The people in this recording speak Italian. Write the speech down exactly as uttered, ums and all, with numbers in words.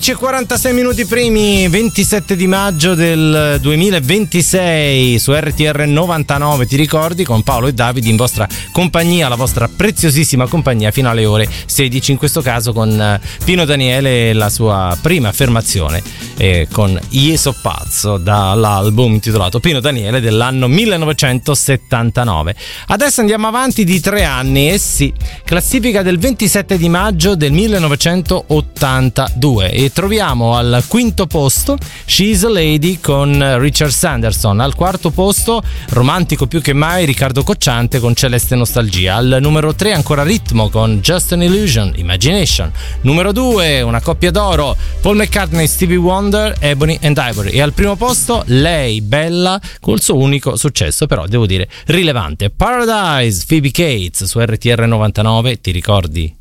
sedici e quarantasei minuti primi, ventisette di maggio del duemilaventisei su R T R novantanove, ti ricordi, con Paolo e Davide in vostra compagnia, la vostra preziosissima compagnia fino alle ore sedici, in questo caso con Pino Daniele e la sua prima affermazione eh, con Io so pazzo, dall'album intitolato Pino Daniele dell'anno millenovecentosettantanove. Adesso andiamo avanti di tre anni, e eh sì, classifica del ventisette di maggio del millenovecentottantadue, e troviamo al quinto posto She's a Lady con Richard Sanderson. Al quarto posto, romantico più che mai, Riccardo Cocciante con Celeste Nostalgia. Al numero tre ancora Ritmo con Just an Illusion, Imagination. Numero due, una coppia d'oro, Paul McCartney, Stevie Wonder, Ebony and Ivory. E al primo posto lei, Bella, col suo unico successo però devo dire rilevante, Paradise, Phoebe Cates su R T R novantanove, ti ricordi?